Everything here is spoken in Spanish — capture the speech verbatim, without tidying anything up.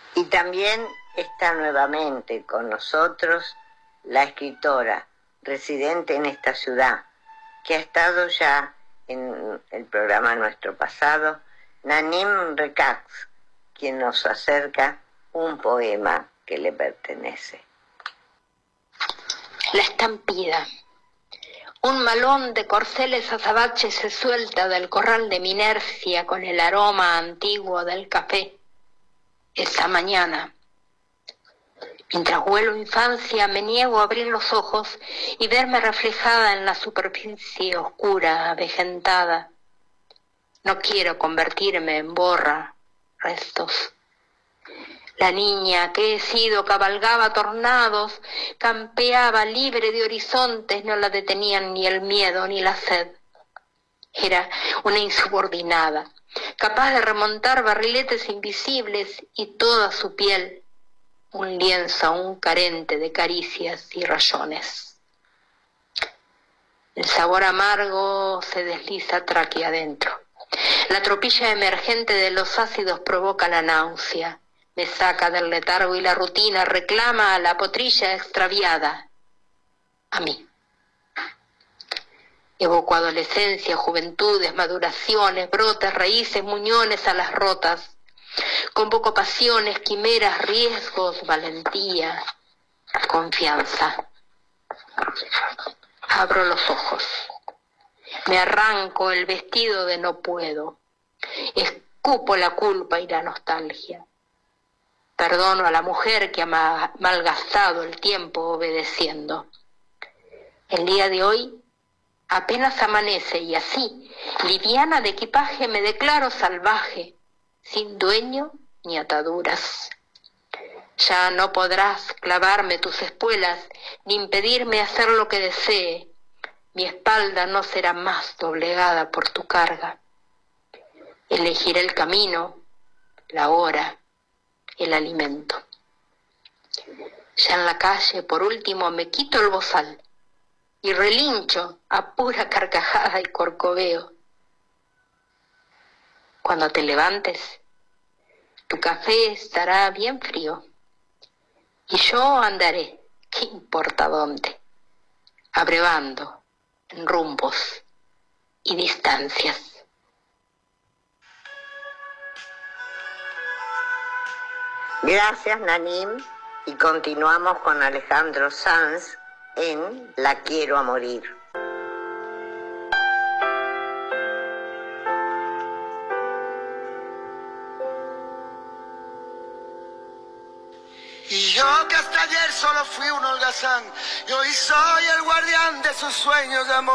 Y también está nuevamente con nosotros la escritora residente en esta ciudad, que ha estado ya en el programa Nuestro Pasado, Nanim Rekax, quien nos acerca un poema que le pertenece. La estampida. Un malón de corceles azabaches se suelta del corral de mi inercia con el aroma antiguo del café. Esta mañana, mientras vuelo infancia, me niego a abrir los ojos y verme reflejada en la superficie oscura, avejentada. No quiero convertirme en borra, restos. La niña que he sido cabalgaba tornados, campeaba libre de horizontes, no la detenían ni el miedo ni la sed. Era una insubordinada, capaz de remontar barriletes invisibles y toda su piel, un lienzo aún carente de caricias y rayones. El sabor amargo se desliza tráquea adentro. La tropilla emergente de los ácidos provoca la náusea. Me saca del letargo y la rutina reclama a la potrilla extraviada, a mí. Evoco adolescencia, juventudes, maduraciones, brotes, raíces, muñones a las rotas. Convoco pasiones, quimeras, riesgos, valentía, confianza. Abro los ojos. Me arranco el vestido de no puedo. Escupo la culpa y la nostalgia. Perdono a la mujer que ha malgastado el tiempo obedeciendo. El día de hoy apenas amanece y así, liviana de equipaje, me declaro salvaje, sin dueño ni ataduras. Ya no podrás clavarme tus espuelas ni impedirme hacer lo que desee. Mi espalda no será más doblegada por tu carga. Elegiré el camino, la hora, el alimento. Ya en la calle, por último, me quito el bozal y relincho a pura carcajada y corcoveo. Cuando te levantes, tu café estará bien frío y yo andaré, ¿qué importa dónde?, abrevando en rumbos y distancias. Gracias, Nanim, y continuamos con Alejandro Sanz en La quiero a morir. Y yo que hasta ayer solo fui un holgazán, y hoy soy el guardián de sus sueños de amor.